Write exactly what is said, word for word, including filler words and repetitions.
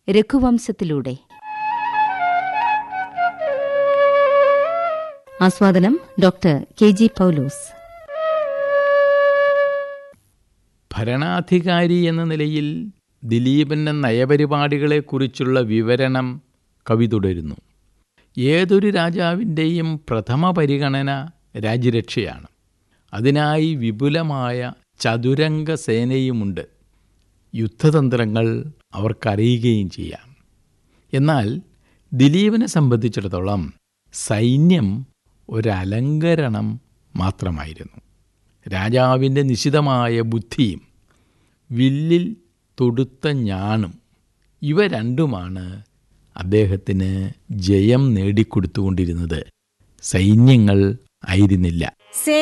രഘുവംശത്തിലൂടെ. ആസ്വാദനം doctor K G പൗലോസ്. ഭരണാധികാരി എന്ന നിലയിൽ ദിലീപന്റെ നയപരിപാടികളെക്കുറിച്ചുള്ള വിവരണം കവി തുടരുന്നു. ഏതൊരു രാജാവിൻ്റെയും പ്രഥമ പരിഗണന രാജ്യരക്ഷയാണ്. അതിനായി വിപുലമായ ചതുരംഗ സേനയുമുണ്ട്. യുദ്ധതന്ത്രങ്ങൾ അവർക്കറിയുകയും ചെയ്യാം. എന്നാൽ ദിലീപിനെ സംബന്ധിച്ചിടത്തോളം സൈന്യം ഒരലങ്കരണം മാത്രമായിരുന്നു. രാജാവിൻ്റെ നിശിതമായ ബുദ്ധിയും വില്ലിൽ തൊടുത്ത ഞാണും ഇവ രണ്ടുമാണ് അദ്ദേഹത്തിന് ജയം നേടിക്കൊടുത്തുകൊണ്ടിരുന്നത്. സൈന്യങ്ങൾ ആയിരുന്നില്ല.